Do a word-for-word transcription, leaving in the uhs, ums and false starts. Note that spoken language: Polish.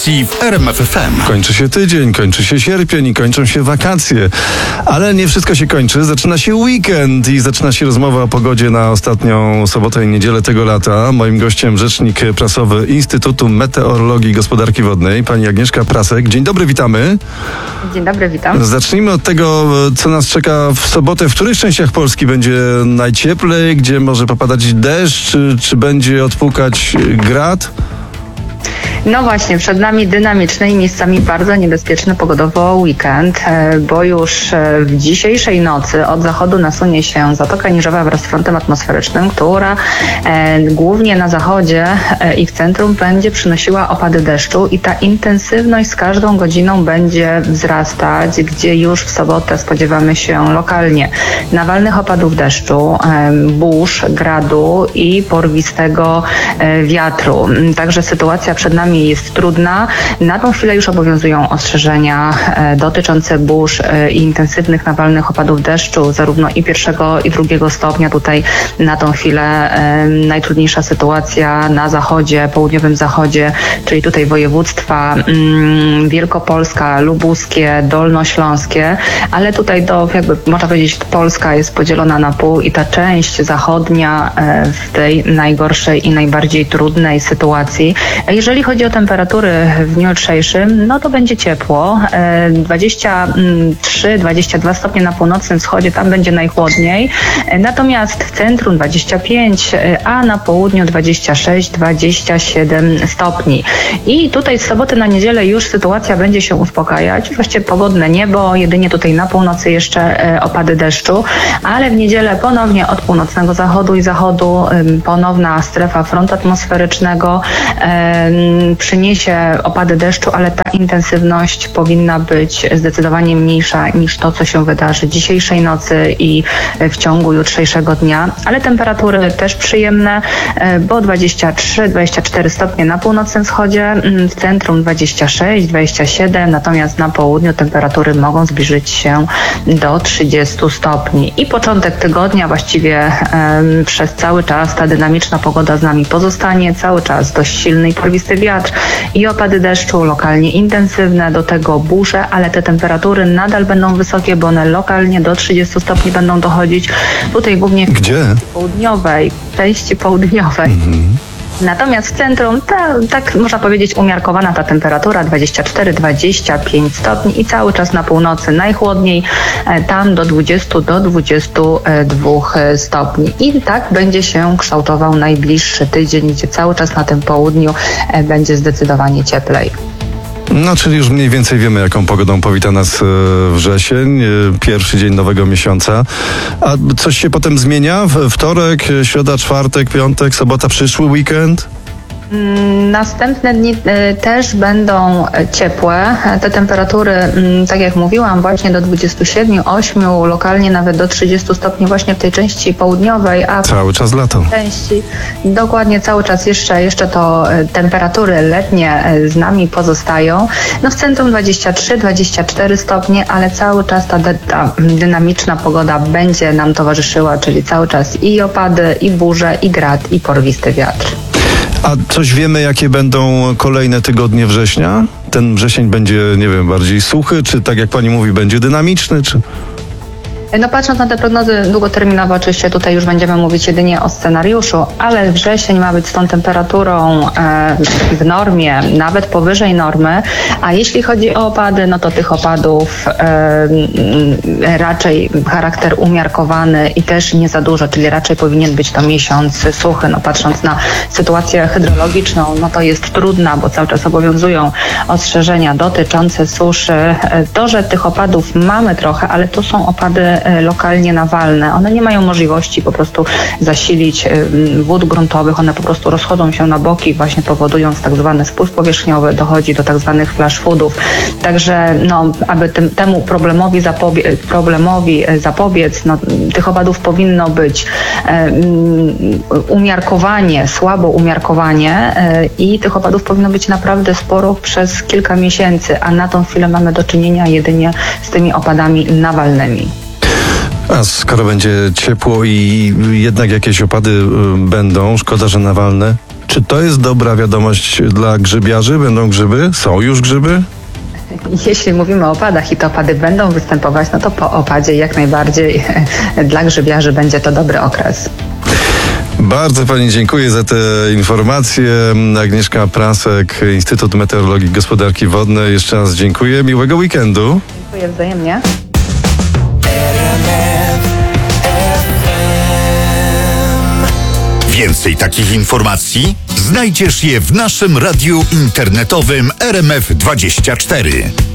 informacji w R M F F M. Kończy się tydzień, kończy się sierpień i kończą się wakacje. Ale nie wszystko się kończy. Zaczyna się weekend i zaczyna się rozmowa o pogodzie na ostatnią sobotę i niedzielę tego lata. Moim gościem rzecznik prasowy Instytutu Meteorologii i Gospodarki Wodnej, pani Agnieszka Prasek. Dzień dobry, witamy. Dzień dobry, witam. Zacznijmy od tego, co nas czeka w sobotę. W których częściach Polski będzie najcieplej, gdzie może popadać deszcz, czy, czy będzie odpukać grad? No właśnie, przed nami dynamiczny i miejscami bardzo niebezpieczny pogodowo weekend, bo już w dzisiejszej nocy od zachodu nasunie się Zatoka Niżowa wraz z frontem atmosferycznym, która głównie na zachodzie i w centrum będzie przynosiła opady deszczu i ta intensywność z każdą godziną będzie wzrastać, gdzie już w sobotę spodziewamy się lokalnie nawalnych opadów deszczu, burz, gradu i porwistego wiatru. Także sytuacja przed nami jest trudna. Na tą chwilę już obowiązują ostrzeżenia e, dotyczące burz e, i intensywnych nawalnych opadów deszczu, zarówno i pierwszego, i drugiego stopnia. Tutaj na tą chwilę e, najtrudniejsza sytuacja na zachodzie, południowym zachodzie, czyli tutaj województwa mm, Wielkopolska, lubuskie, dolnośląskie, ale tutaj do, jakby można powiedzieć, Polska jest podzielona na pół i ta część zachodnia e, w tej najgorszej i najbardziej trudnej sytuacji. Jeżeli chodzi o temperatury w dniu jutrzejszym, no to będzie ciepło. dwadzieścia trzy dwadzieścia dwa stopnie na północnym wschodzie, tam będzie najchłodniej. Natomiast w centrum dwadzieścia pięć, a na południu dwadzieścia sześć dwadzieścia siedem stopni. I tutaj z soboty na niedzielę już sytuacja będzie się uspokajać. Właściwie pogodne niebo, jedynie tutaj na północy jeszcze opady deszczu, ale w niedzielę ponownie od północnego zachodu i zachodu ponowna strefa frontu atmosferycznego przyniesie opady deszczu, ale ta intensywność powinna być zdecydowanie mniejsza niż to, co się wydarzy dzisiejszej nocy i w ciągu jutrzejszego dnia. Ale temperatury też przyjemne, bo dwadzieścia trzy dwadzieścia cztery stopnie na północnym wschodzie, w centrum dwadzieścia sześć dwadzieścia siedem, natomiast na południu temperatury mogą zbliżyć się do trzydziestu stopni. I początek tygodnia właściwie um, przez cały czas ta dynamiczna pogoda z nami pozostanie, cały czas dość silny i porwisty wiatr i opady deszczu lokalnie intensywne, do tego burze, ale te temperatury nadal będą wysokie, bo one lokalnie do trzydziestu stopni będą dochodzić. Tutaj głównie w Gdzie? południowej, części południowej. Mhm. Natomiast w centrum, ta, tak można powiedzieć, umiarkowana ta temperatura dwadzieścia cztery dwadzieścia pięć stopni i cały czas na północy najchłodniej, tam do dwudziestu do dwudziestu dwóch stopni. I tak będzie się kształtował najbliższy tydzień, gdzie cały czas na tym południu będzie zdecydowanie cieplej. No, czyli już mniej więcej wiemy, jaką pogodą powita nas wrzesień, pierwszy dzień nowego miesiąca. A coś się potem zmienia? Wtorek, środa, czwartek, piątek, sobota, przyszły weekend? Następne dni też będą ciepłe. Te temperatury, tak jak mówiłam, właśnie do dwudziestu siedmiu, ośmiu, lokalnie nawet do trzydziestu stopni właśnie w tej części południowej. A cały czas lato. W części, dokładnie cały czas jeszcze, jeszcze to temperatury letnie z nami pozostają. No w centrum dwadzieścia trzy dwadzieścia cztery stopnie, ale cały czas ta, ta dynamiczna pogoda będzie nam towarzyszyła, czyli cały czas i opady, i burze, i grad, i porwisty wiatr. A coś wiemy, jakie będą kolejne tygodnie września? Ten wrzesień będzie, nie wiem, bardziej suchy, czy tak jak pani mówi, będzie dynamiczny, czy... No patrząc na te prognozy długoterminowe, oczywiście tutaj już będziemy mówić jedynie o scenariuszu, ale wrzesień ma być z tą temperaturą e, w normie, nawet powyżej normy, a jeśli chodzi o opady, no to tych opadów e, raczej charakter umiarkowany i też nie za dużo, czyli raczej powinien być to miesiąc suchy. No patrząc na sytuację hydrologiczną, no to jest trudna, bo cały czas obowiązują ostrzeżenia dotyczące suszy. To, że tych opadów mamy trochę, ale to są opady lokalnie nawalne. One nie mają możliwości po prostu zasilić wód gruntowych. One po prostu rozchodzą się na boki, właśnie powodując tak zwany spływ powierzchniowy, dochodzi do tak zwanych flash floodów. Także no, aby tym, temu problemowi, zapobie- problemowi zapobiec, no, tych opadów powinno być um, umiarkowanie, słabo umiarkowanie um, i tych opadów powinno być naprawdę sporo przez kilka miesięcy, a na tą chwilę mamy do czynienia jedynie z tymi opadami nawalnymi. A skoro będzie ciepło i jednak jakieś opady będą, szkoda, że nawalne, Czy to jest dobra wiadomość dla grzybiarzy? Będą grzyby? Są już grzyby? Jeśli mówimy o opadach i te opady będą występować, no to po opadzie jak najbardziej dla grzybiarzy będzie to dobry okres. Bardzo pani dziękuję za te informacje. Agnieszka Prasek, Instytut Meteorologii i Gospodarki Wodnej. Jeszcze raz dziękuję. Miłego weekendu. Dziękuję wzajemnie. Więcej takich informacji znajdziesz je w naszym radiu internetowym R M F dwadzieścia cztery.